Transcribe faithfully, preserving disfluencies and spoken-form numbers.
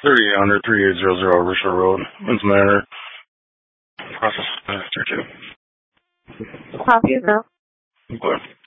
thirty-eight hundred, thirty-eight hundred Overshore Road, Winton Manor. Process master two. Copy of that. Okay.